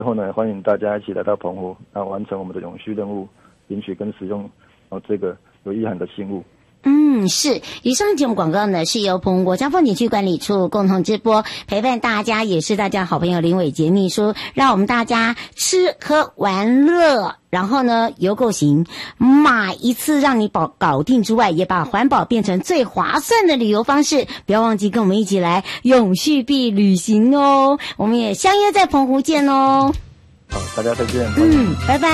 之后呢，欢迎大家一起来到澎湖，然后完成我们的永续任务，领取跟使用这个有意涵的信物。 是。以上节目广告呢，是由澎湖国家风景区管理处共同直播，陪伴大家也是大家好朋友林伟杰秘书，让我们大家吃喝玩乐，然后呢游购行，买一次让你搞定之外，也把环保变成最划算的旅游方式。不要忘记跟我们一起来永续必旅行哦，我们也相约在澎湖见哦。 好，大家再见。 拜拜。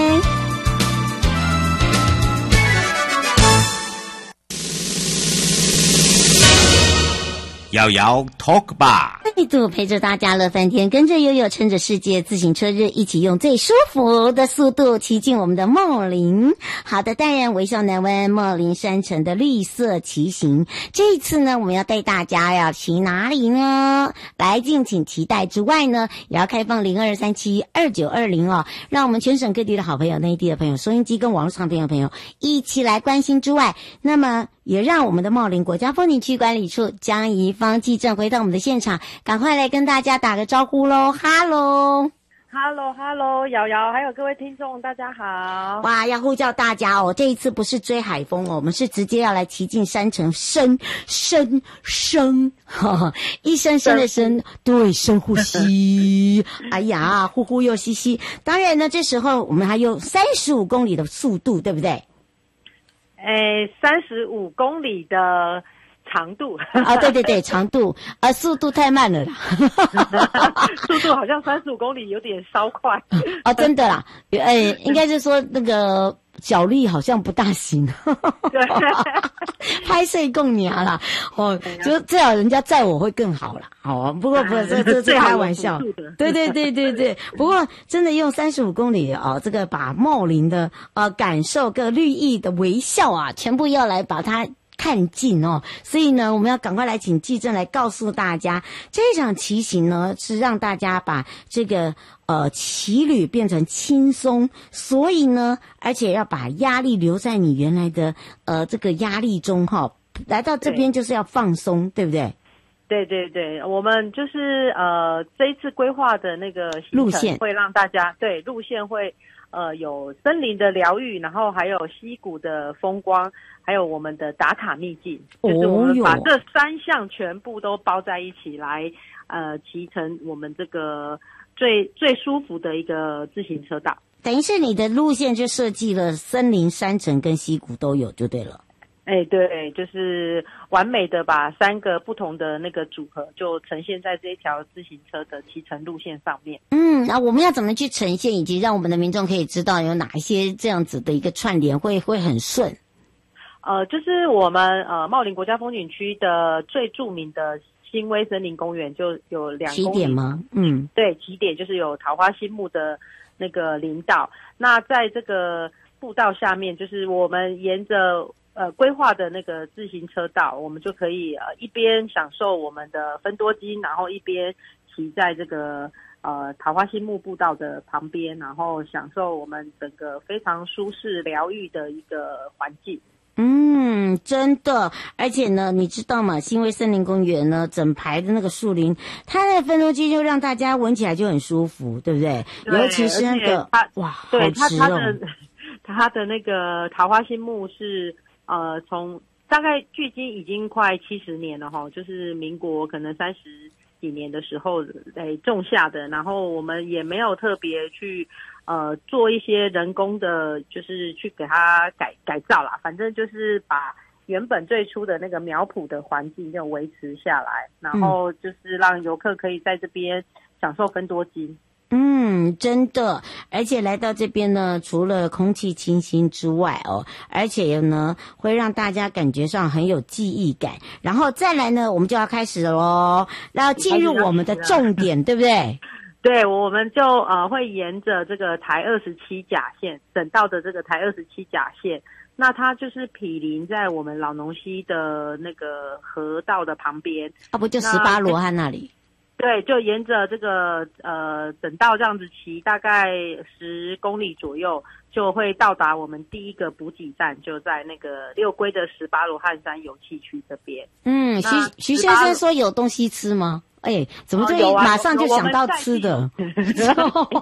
瑶瑶 Talk 吧， 再度陪着大家乐翻天，跟着悠悠趁着世界自行车日，一起用最舒服的速度骑进我们的茂林。好的，淡然微笑南湾茂林山城的绿色骑行，这一次呢，我们要带大家要骑哪里呢？来，敬请期待之外呢，也要开放02372920哦，让我们全省各地的好朋友、内地的朋友、收音机跟网络上的朋友一起来关心之外，那么也让我们的茂林国家风景区管理处江宜芳记者回到我们的现场，赶快来跟大家打个招呼喽！哈喽 ，Hello， 瑶瑶，还有各位听众，大家好！ 哇，要呼叫大家哦！这一次不是追海风哦，我们是直接要来骑进山城，深，一声声的深，对，深呼吸。哎呀，呼呼又吸吸。当然呢，这时候我们还有35公里的速度，对不对 ？35公里的长度啊，对，长度速度太慢了啦， 速度好像35公里有点稍快啊，真的啦，应该是说那个脚力好像不大行， 对， 拍摄共娘啦，就最好人家载我会更好啦，不过这开玩笑，对，不过真的用35公里这个把茂林的感受跟绿意的微笑啊，全部要来把它看尽哦，所以呢，我们要赶快来请纪政来告诉大家，这场骑行呢是让大家把这个骑旅变成轻松，所以呢，而且要把压力留在你原来的这个压力中哈，来到这边就是要放松，对不对？ 对，我们就是这一次规划的那个行程会让大家对路线会有森林的疗愈，然后还有溪谷的风光，还有我们的打卡秘境，就是我们把这3项全部都包在一起来骑乘我们这个最舒服的一个自行车道。 等于是你的路线就设计了森林、山城跟溪谷都有就对了。 对，就是完美的把3个不同的那个组合就呈现在这一条自行车的骑乘路线上面。那我们要怎么去呈现，以及让我们的民众可以知道有哪一些这样子的一个串联会很顺？ 就是我们茂林国家风景区的最著名的新威森林公园就有2公里起点吗？ 对，起点就是有桃花心木的那个林道。那在这个步道下面，就是我们沿着规划的那个自行车道，我们就可以一边享受我们的芬多精，然后一边骑在这个桃花心木步道的旁边，然后享受我们整个非常舒适疗愈的一个环境。 真的，而且呢，你知道吗？新威森林公园呢，整排的那个树林，它的芬多精就让大家闻起来就很舒服，对不对？尤其是那个哇，好值哦。 它的那个桃花心木是从大概距今已经快70年了哈，就是民国可能30几年的时候种下的，然后我们也没有特别去做一些人工的，就是去给它改造啦，反正就是把原本最初的那个苗圃的环境就维持下来，然后就是让游客可以在这边享受芬多精。 真的，而且来到这边呢，除了空气清新之外而且呢会让大家感觉上很有记忆感，然后再来呢，我们就要开始了咯，要进入我们的重点，对不对？ 对，我们就会沿着这个台27甲线省道的这个台27甲线，那它就是毗邻在我们老农溪的那个河道的旁边， 不就18罗汉那里？ 对，就沿着这个省道这样子骑，大概10公里左右，就会到达我们第一个补给站，就在那个六龟的18罗汉山油气区这边。 徐先生说有东西吃吗？ 哎，怎么这马上就想到吃的？